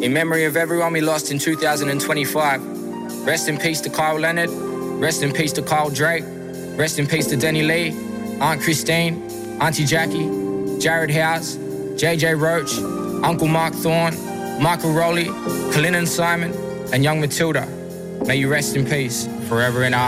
In memory of everyone we lost in 2025. Rest in peace to Kyle Leonard. Rest in peace to Carl Drake. Rest in peace to Denny Lee, Aunt Christine, Auntie Jackie, Jared House, JJ Roach, Uncle Mark Thorne, Michael Rowley, Colin and Simon, and young Matilda. May you rest in peace, forever in our